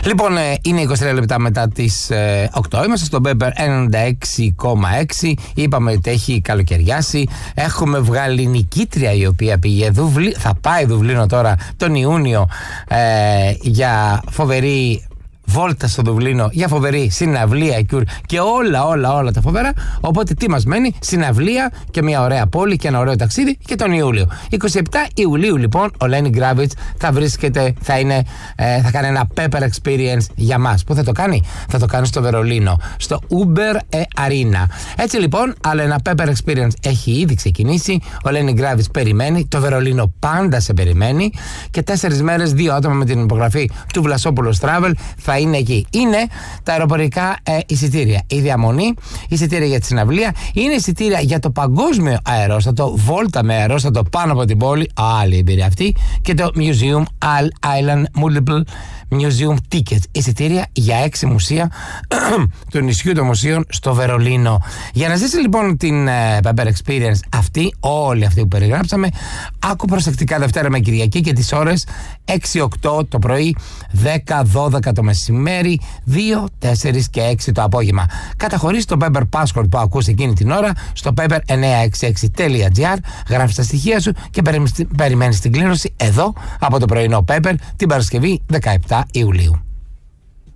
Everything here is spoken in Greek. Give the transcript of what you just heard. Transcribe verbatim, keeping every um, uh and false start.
Λοιπόν, ε, είναι είκοσι τρία λεπτά μετά τις ε, οκτώ. Είμαστε στο Pepper ενενήντα έξι κόμμα έξι. Είπαμε ότι έχει καλοκαιριάσει. Έχουμε βγάλει νικήτρια η οποία πήγε Δουβλί... θα πάει Δουβλίνο τώρα τον Ιούνιο ε, για φοβερή βόλτα στο Δουβλίνο, για φοβερή συναυλία και όλα όλα όλα τα φοβερά. Οπότε τι μας μένει? Συναυλία και μια ωραία πόλη και ένα ωραίο ταξίδι και τον Ιούλιο. είκοσι επτά Ιουλίου λοιπόν ο Lenny Kravitz θα βρίσκεται, θα, είναι, ε, θα κάνει ένα Pepper Experience για μας. Πού θα το κάνει? Θα το κάνει στο Βερολίνο, στο Uber Arena. Έτσι λοιπόν, άλλο ένα Pepper Experience έχει ήδη ξεκινήσει. Ο Lenny Kravitz περιμένει, το Βερολίνο πάντα σε περιμένει και τέσσερις μέρες, δύο άτομα με την υπογραφή του Βλασόπουλος Travel θα είναι εκεί. Είναι τα αεροπορικά ε, εισιτήρια. Η διαμονή, εισιτήρια για τη συναυλία, είναι εισιτήρια για το παγκόσμιο αερόστατο, βόλτα με αερόστατο πάνω από την πόλη, άλλη εμπειρία αυτή, και το Museum All Island Multiple Museum Tickets. Εισιτήρια για έξι μουσεία του νησιού των μουσείων στο Βερολίνο. Για να ζήσει λοιπόν την ε, Pepper Experience αυτή, όλη αυτή που περιγράψαμε, άκου προσεκτικά Δευτέρα με Κυριακή και τις ώρες έξι οκτώ το πρωί, δέκα δώδεκα το μεσημέρι, δύο, τέσσερα και έξι το απόγευμα. Καταχωρείς το Pepper Passport που ακούς εκείνη την ώρα στο pepper εννιακόσια εξήντα έξι τελεία τζι άρ, γράφεις τα στοιχεία σου και περιμένεις την κλήρωση εδώ από το πρωινό Pepper την Παρασκευή δεκαεπτά Ιουλίου.